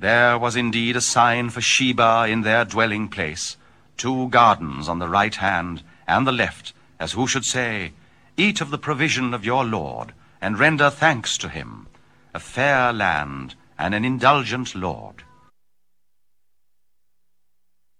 There was indeed a sign for Sheba in their dwelling place, 2 gardens on the right hand and the left, as who should say, Eat of the provision of your Lord, and render thanks to him, a fair land and an indulgent Lord.